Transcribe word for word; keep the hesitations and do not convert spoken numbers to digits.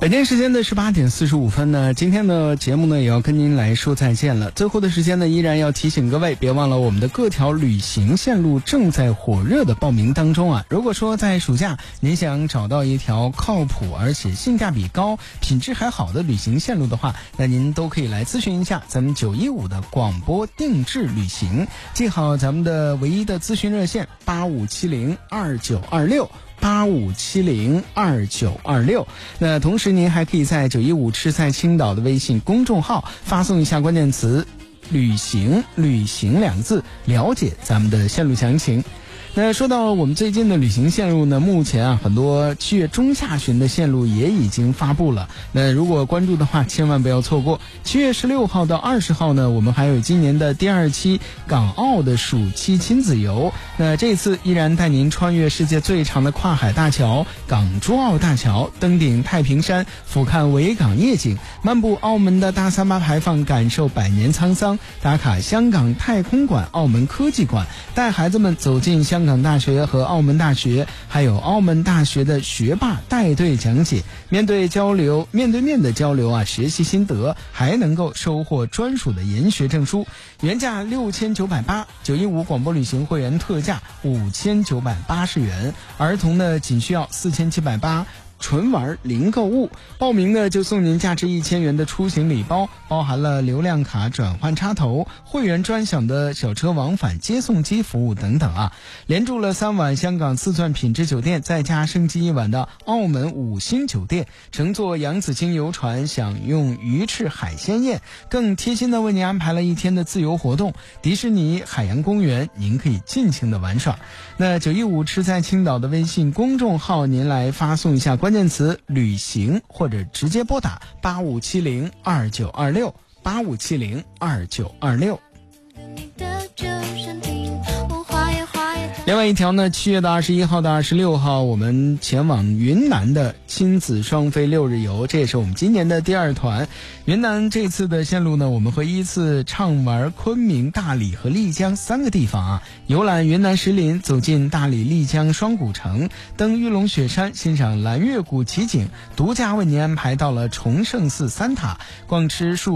北京时间的十八点四十五分呢，今天的节目呢也要跟您来说再见了。最后的时间呢，依然要提醒各位，别忘了我们的各条旅行线路正在火热的报名当中啊。如果说在暑假您想找到一条靠谱而且性价比高、品质还好的旅行线路的话，那您都可以来咨询一下咱们九一五的广播定制旅行。记好咱们的唯一的咨询热线八五七零二九二六。八五七零二九二六。那同时您还可以在九一五吃菜青岛的微信公众号发送一下关键词旅行旅行两个字，了解咱们的线路详情。那说到我们最近的旅行线路呢，目前啊很多七月中下旬的线路也已经发布了。那如果关注的话，千万不要错过。七月十六号到二十号呢，我们还有今年的第二期港澳的暑期亲子游。那这次依然带您穿越世界最长的跨海大桥港珠澳大桥，登顶太平山，俯瞰维港夜景，漫步澳门的大三巴牌坊，感受百年沧桑，打卡香港太空馆、澳门科技馆，带孩子们走进香港港大学和澳门大学，还有澳门大学的学霸带队讲解，面对交流面对面的交流啊，学习心得，还能够收获专属的研学证书。原价六千九百八，九一五广播旅行会员特价五千九百八十元，儿童呢仅需要四千七百八。纯玩零购物，报名呢就送您价值一千元的出行礼包，包含了流量卡转换插头、会员专享的小车往返接送机服务等等啊。连住了三晚香港四钻品质酒店，再加升级一晚的澳门五星酒店，乘坐扬子星游船享用鱼翅海鲜宴，更贴心的为您安排了一天的自由活动，迪士尼海洋公园您可以尽情的玩耍。那九一五吃在青岛的微信公众号，您来发送一下关键词旅行，或者直接拨打八五七零二九二六八五七零二九二六。另外一条呢，七月的二十一号到二十六号，我们前往云南的亲子双飞六日游，这也是我们今年的第二团。云南这次的线路呢，我们会依次畅玩昆明、大理和丽江三个地方啊，游览云南石林，走进大理丽江双古城，登玉龙雪山，欣赏蓝月谷奇景，独家为您安排到了崇圣寺三塔，逛吃树